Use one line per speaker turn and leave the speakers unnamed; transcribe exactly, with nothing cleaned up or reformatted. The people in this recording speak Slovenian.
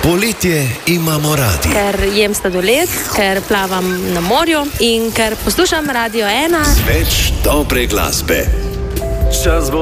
Poletje imamo radi.
Ker jem sladoled, ker plavam na morju in ker poslušam Radio ena.
Več dobre glasbe.
Čas bo